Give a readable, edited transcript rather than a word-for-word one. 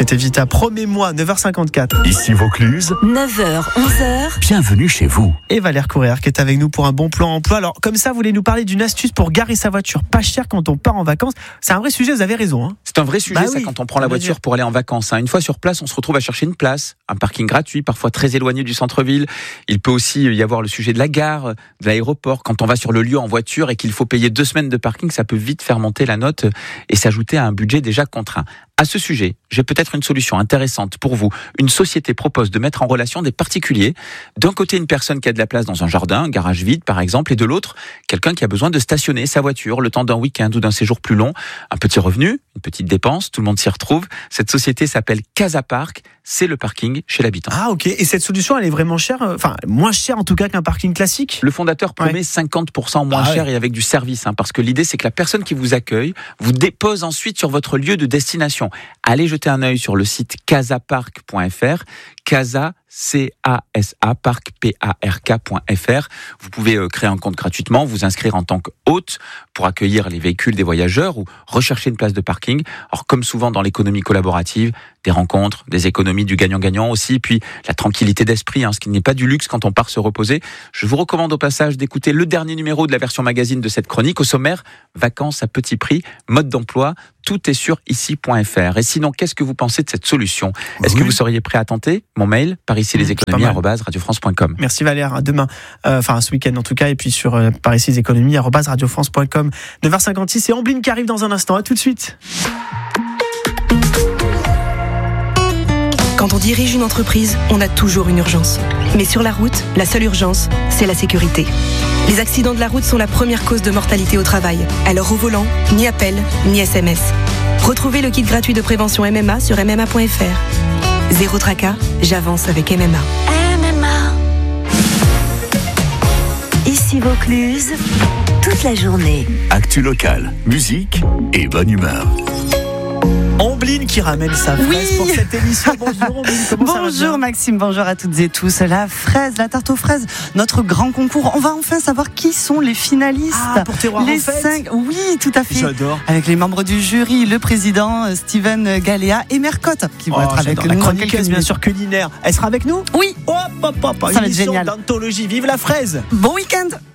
C'était Vita. Promets-moi, 9h54. Ici Vaucluse, 9h, 11h. bienvenue chez vous. Et Valère Courrière qui est avec nous pour un bon plan emploi. Alors, comme ça, vous voulez nous parler d'une astuce pour garer sa voiture pas cher quand on part en vacances. C'est un vrai sujet, vous avez raison. Hein. C'est un vrai sujet, oui, quand on prend la voiture pour aller en vacances. Une fois sur place, on se retrouve à chercher une place, un parking gratuit, parfois très éloigné du centre-ville. Il peut aussi y avoir le sujet de la gare, de l'aéroport. Quand on va sur le lieu en voiture et qu'il faut payer 2 semaines de parking, ça peut vite faire monter la note et s'ajouter à un budget déjà contraint. À ce sujet, j'ai peut-être une solution intéressante pour vous. Une société propose de mettre en relation des particuliers. D'un côté, une personne qui a de la place dans un jardin, un garage vide par exemple, et de l'autre, quelqu'un qui a besoin de stationner sa voiture le temps d'un week-end ou d'un séjour plus long. Un petit revenu, une petite dépense, tout le monde s'y retrouve. Cette société s'appelle Casa Park, c'est le parking chez l'habitant. Ah ok, et cette solution elle est vraiment chère, enfin moins chère en tout cas qu'un parking classique. Le fondateur promet 50% moins cher et avec du service, parce que l'idée c'est que la personne qui vous accueille vous dépose ensuite sur votre lieu de destination. Allez jeter un œil sur le site casapark.fr, Casa, C-A-S-A, Park, P-A-R-K.fr. Vous pouvez créer un compte gratuitement, vous inscrire en tant qu'hôte pour accueillir les véhicules des voyageurs ou rechercher une place de parking. Alors comme souvent dans l'économie collaborative, des rencontres, des économies, du gagnant-gagnant aussi, puis la tranquillité d'esprit, ce qui n'est pas du luxe quand on part se reposer. Je vous recommande au passage d'écouter le dernier numéro de la version magazine de cette chronique. Au sommaire, vacances à petit prix, mode d'emploi, tout est sur ici.fr. Et sinon, qu'est-ce que vous pensez de cette solution ? Est-ce que vous seriez prêt à tenter ? Mon mail, paricileséconomies@radiofrance.com. Merci Valère, à demain, ce week-end en tout cas, et puis sur paricileséconomies@radiofrance.com. 9h56 et Amblin qui arrive dans un instant, à tout de suite. Quand on dirige une entreprise, on a toujours une urgence. Mais sur la route, la seule urgence, c'est la sécurité. Les accidents de la route sont la première cause de mortalité au travail. Alors au volant, ni appel, ni SMS. Retrouvez le kit gratuit de prévention MMA sur MMA.fr. Zéro tracas, j'avance avec MMA. MMA. Ici Vaucluse, toute la journée. Actu locale, musique et bonne humeur. Amblin qui ramène sa fraise pour cette émission. Bonjour Amblin, comment ça va? Bonjour Maxime, bonjour à toutes et tous. La fraise, la tarte aux fraises, notre grand concours. On va enfin savoir qui sont les finalistes. Pour Terroir les en fête. 5, oui, tout à fait. J'adore. Avec les membres du jury, le président Steven Galéa et Mercotte qui vont être avec la nous. chroniqueuse bien sûr culinaire. Elle sera avec nous? Oui. Hop, hop, hop. Ça va être Émission génial. d'anthologie. Vive la fraise. Bon week-end.